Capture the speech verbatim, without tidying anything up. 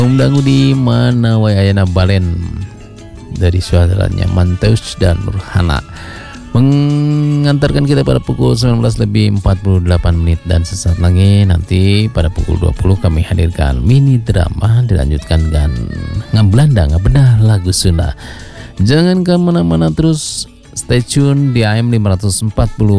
Undang di mana wai ayana balen dari suaranya Manteus dan Nurhana mengantarkan kita pada pukul sembilan belas lebih empat puluh delapan menit, dan sesaat lagi nanti pada pukul dua puluh kami hadirkan mini drama dilanjutkan dengan Ngabelanda Ngabedah lagu Sunda. Jangan kemana-mana, terus stay tune di A M lima empat puluh